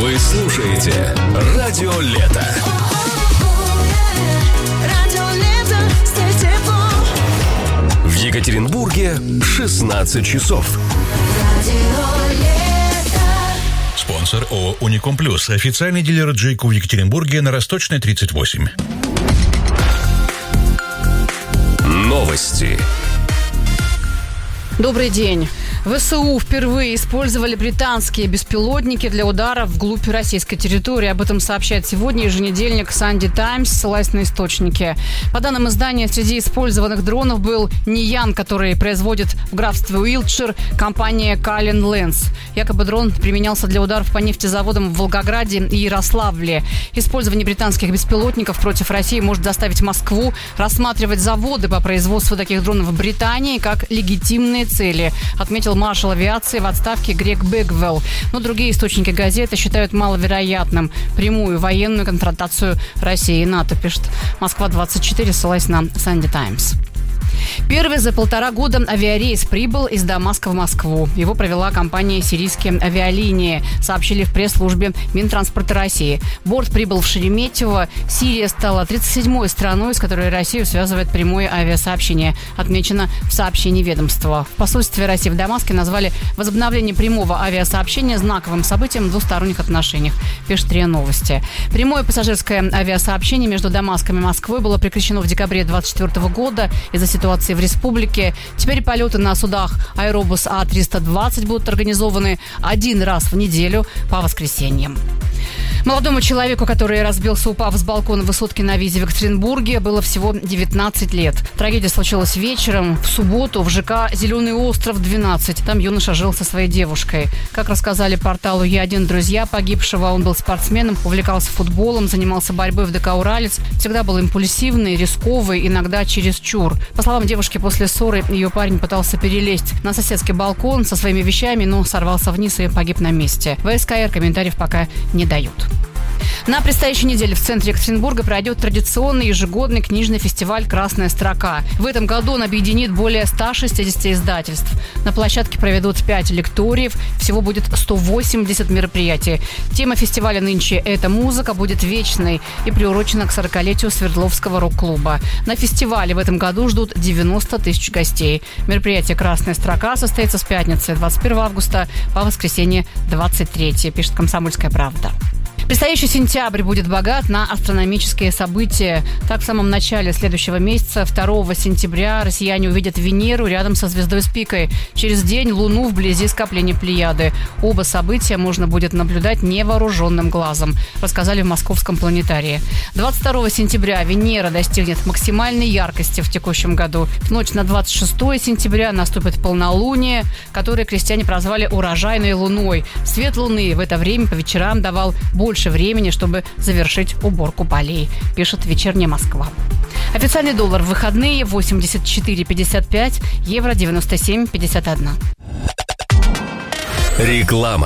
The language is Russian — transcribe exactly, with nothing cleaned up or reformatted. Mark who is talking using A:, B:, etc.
A: Вы слушаете Радио Лето. В Екатеринбурге шестнадцать часов.
B: Спонсор ООО «Уником Плюс». Официальный дилер Джейко в Екатеринбурге на Росточной, тридцать восемь.
A: Новости.
C: Добрый день. ВСУ впервые использовали британские беспилотники для ударов вглубь российской территории. Об этом сообщает сегодня еженедельник Sunday Times, ссылаясь на источники. По данным издания, среди использованных дронов был Ниян, который производит в графстве Уилтшир компания Cullen Lens. Якобы дрон применялся для ударов по нефтезаводам в Волгограде и Ярославле. Использование британских беспилотников против России может заставить Москву рассматривать заводы по производству таких дронов в Британии как легитимные цели, отметил маршал авиации в отставке Грег Бэгвелл. Но другие источники газеты считают маловероятным прямую военную конфронтацию России и НАТО, пишет Москва двадцать четыре, ссылаясь на Sunday Times. Первый за полтора года авиарейс прибыл из Дамаска в Москву. Его провела компания «Сирийские авиалинии», сообщили в пресс-службе Минтранспорта России. Борт прибыл в Шереметьево. Сирия стала тридцать седьмой страной, с которой Россию связывает прямое авиасообщение, отмечено в сообщении ведомства. В посольстве России в Дамаске назвали возобновление прямого авиасообщения знаковым событием в двусторонних отношениях, пишет РИА Новости. Прямое пассажирское авиасообщение между Дамаском и Москвой было прекращено в декабре двадцать четвёртого года из-за ситуации в республике. Теперь полеты на судах Аэробус А триста двадцать будут организованы один раз в неделю по воскресеньям. Молодому человеку, который разбился, упав с балкона высотки на Визе в Екатеринбурге, было всего девятнадцать лет. Трагедия случилась вечером в субботу в ЖК «Зеленый остров двенадцать». Там юноша жил со своей девушкой. Как рассказали порталу Е один друзья погибшего, он был спортсменом, увлекался футболом, занимался борьбой в ДК «Уралец». Всегда был импульсивный, рисковый, иногда чересчур. По словам девушки, после ссоры ее парень пытался перелезть на соседский балкон со своими вещами, но сорвался вниз и погиб на месте. ВСКР комментариев пока не дают. На предстоящей неделе в центре Екатеринбурга пройдет традиционный ежегодный книжный фестиваль «Красная строка». В этом году он объединит более ста шестидесяти издательств. На площадке проведут пять лекториев. Всего будет сто восемьдесят мероприятий. Тема фестиваля нынче «Это музыка» будет вечной и приурочена к сорокалетию Свердловского рок-клуба. На фестивале в этом году ждут девяносто тысяч гостей. Мероприятие «Красная строка» состоится с пятницы двадцать первого августа по воскресенье двадцать третьего, пишет «Комсомольская правда». Предстоящий сентябрь будет богат на астрономические события. Так, в самом начале следующего месяца, второго сентября, россияне увидят Венеру рядом со звездой Спикой. Через день Луну вблизи скопления Плеяды. Оба события можно будет наблюдать невооруженным глазом, рассказали в Московском планетарии. двадцать второго сентября Венера достигнет максимальной яркости в текущем году. В ночь на двадцать шестого сентября наступит полнолуние, которое крестьяне прозвали урожайной луной. Свет луны в это время по вечерам давал больше времени, чтобы завершить уборку полей, пишет «Вечерняя Москва». Официальный доллар в выходные восемьдесят четыре пятьдесят пять, евро девяносто семь пятьдесят один.
A: Реклама.